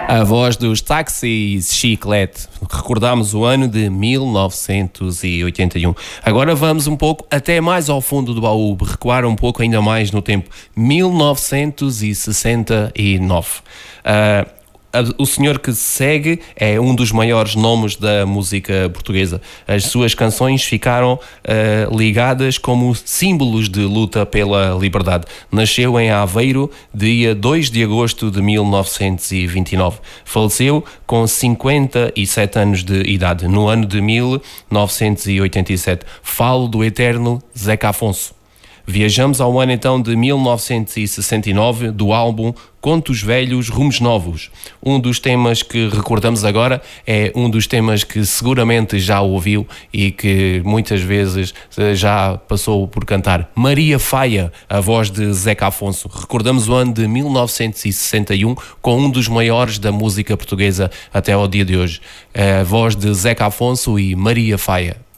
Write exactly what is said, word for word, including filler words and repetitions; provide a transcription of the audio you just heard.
A voz dos Táxis Chiclete. Recordámos o ano de mil novecentos e oitenta e um. Agora vamos um pouco até mais ao fundo do baú, recuar um pouco ainda mais no tempo. mil novecentos e sessenta e nove. Uh, O senhor que segue é um dos maiores nomes da música portuguesa. As suas canções ficaram uh, ligadas como símbolos de luta pela liberdade. Nasceu em Aveiro, dia dois de agosto de mil novecentos e vinte e nove. Faleceu com cinquenta e sete anos de idade, no ano de mil novecentos e oitenta e sete. Falo do eterno Zeca Afonso. Viajamos ao ano então de mil novecentos e sessenta e nove, do álbum Contos Velhos, Rumos Novos. Um dos temas que recordamos agora é um dos temas que seguramente já ouviu e que muitas vezes já passou por cantar. Maria Faia, a voz de Zeca Afonso. Recordamos o ano de mil novecentos e sessenta e um com um dos maiores da música portuguesa até ao dia de hoje. A voz de Zeca Afonso e Maria Faia.